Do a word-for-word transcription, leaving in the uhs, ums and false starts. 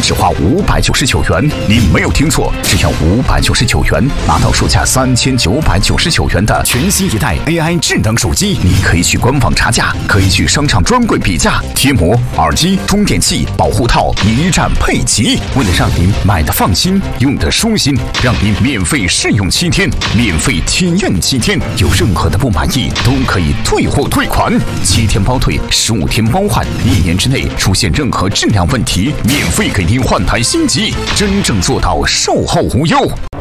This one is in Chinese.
只花五百九十九元。你没有听错，只要五百九十九元，拿到售价三千九百九十九元的全新一代 A I 智能手机。你可以去官网查价，可以去商场专柜比价，贴膜、耳机、充电器、保护套一站配齐。为了让您买的放心，用的舒心，让您免费试用七天，免费体验七天，有任何的不满意都可以退货退款，七天包退，十五天包换，一年之内出现任何质量问题，免费给您换台新机，真正做到售后无忧。